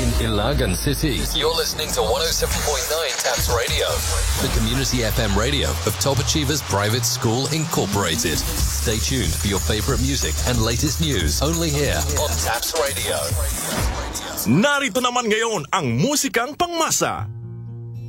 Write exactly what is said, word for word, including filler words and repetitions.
in Ilagan City. You're listening to one oh seven point nine Taps Radio, the community F M radio of Top Achievers Private School Incorporated. Stay tuned for your favorite music and latest news only here on Taps Radio. Narito naman ngayon ang musikang pangmasa.